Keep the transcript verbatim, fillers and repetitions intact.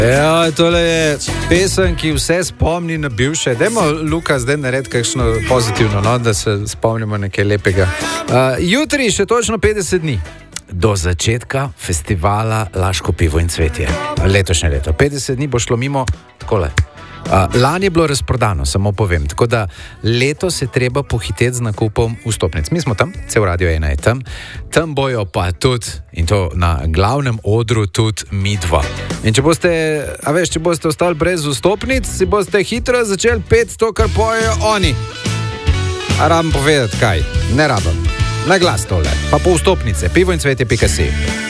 Ja, tole je pesem, ki vse spomni na bivše. Dajmo, Luka, zdaj narediti kakšno pozitivno, no, da se spomnimo nekaj lepega. Uh, jutri še točno petdeset dni do začetka festivala Laško pivo in cvetje. Letošnje leto. petdeset dni bo šlo mimo takole. Uh, lani je bilo razprodano, samo povem. Tako da letos je treba pohiteti z nakupom vstopnic. Mi smo tam, cel Radio ena je tam. Tam bojo pa tudi, in to na glavnem odru, tudi mi dva. In če boste, a veš, če boste ostali brez vstopnic, si boste hitro začeli peti to, kar pojejo oni. A rabim povedati kaj? Ne rabim. Na glas tole. Pa po vstopnice. pivo in cvetje pika si.